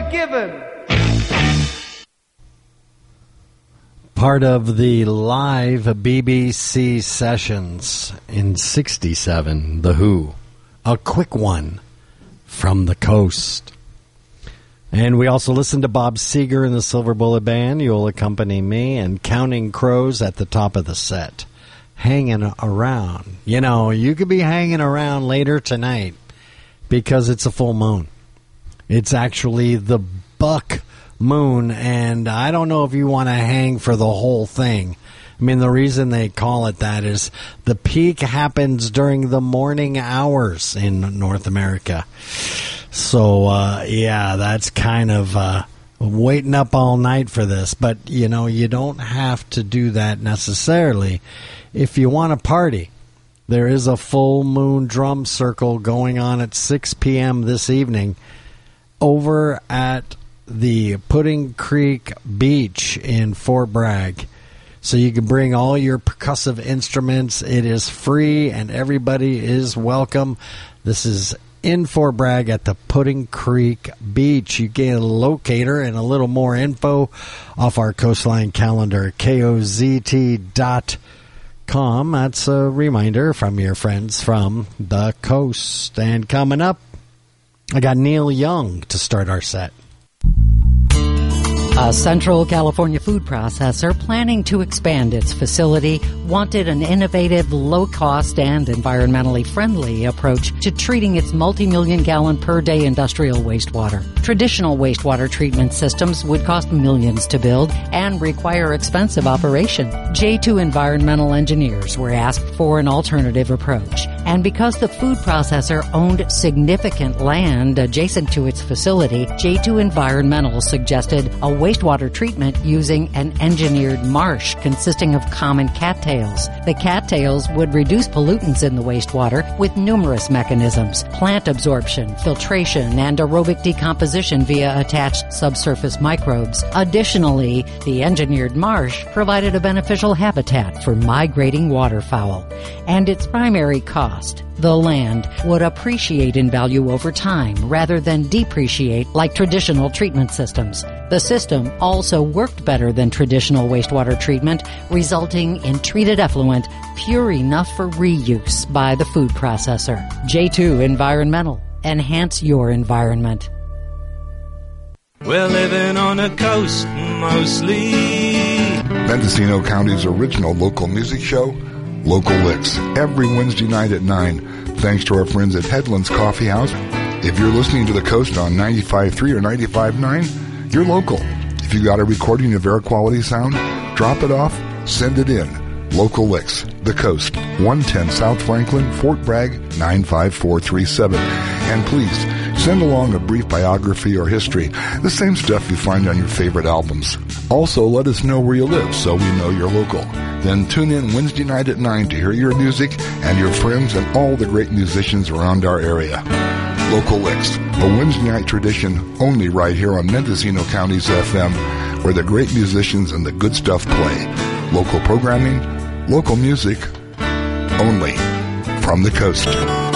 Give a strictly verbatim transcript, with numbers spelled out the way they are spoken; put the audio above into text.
forgiven. Part of the live B B C sessions in sixty-seven, The Who. A quick one from the coast. And we also listened to Bob Seger and the Silver Bullet Band, You'll Accompany Me, and Counting Crows at the top of the set. Hanging around. You know, you could be hanging around later tonight because it's a full moon. It's actually the buck moon, and I don't know if you want to hang for the whole thing. I mean, the reason they call it that is the peak happens during the morning hours in North America. So, uh, yeah, that's kind of uh, waiting up all night for this. But, you know, you don't have to do that necessarily. If you want to party, there is a full moon drum circle going on at six p.m. this evening over at the Pudding Creek Beach in Fort Bragg. So you can bring all your percussive instruments. It is free and everybody is welcome. This is in Fort Bragg at the Pudding Creek Beach. You get a locator and a little more info off our Coastline calendar, K O Z T dot com. That's a reminder from your friends from the coast. And coming up, I got Neil Young to start our set. A Central California food processor planning to expand its facility wanted an innovative, low-cost, and environmentally friendly approach to treating its multi-million gallon per day industrial wastewater. Traditional wastewater treatment systems would cost millions to build and require expensive operation. J two Environmental Engineers were asked for an alternative approach. And because the food processor owned significant land adjacent to its facility, J two Environmental suggested a wastewater treatment using an engineered marsh consisting of common cattails. The cattails would reduce pollutants in the wastewater with numerous mechanisms: plant absorption, filtration, and aerobic decomposition via attached subsurface microbes. Additionally, the engineered marsh provided a beneficial habitat for migrating waterfowl. And its primary cost, the land, would appreciate in value over time rather than depreciate like traditional treatment systems. The system also worked better than traditional wastewater treatment, resulting in treated effluent pure enough for reuse by the food processor. J two Environmental. Enhance your environment. We're living on the coast mostly. Mendocino County's original local music show, Local Licks, every Wednesday night at nine, thanks to our friends at Headlands Coffee House. If you're listening to the coast on ninety-five point three or ninety-five point nine, you're local. If you got a recording of air quality sound, drop it off, send it in. Local Licks, the coast, one ten South Franklin, Fort Bragg, nine five four three seven. And please, send along a brief biography or history, the same stuff you find on your favorite albums. Also, let us know where you live so we know you're local. Then tune in Wednesday night at nine to hear your music and your friends and all the great musicians around our area. Local Licks, a Wednesday night tradition only right here on Mendocino County's F M, where the great musicians and the good stuff play. Local programming, local music, only from the coast.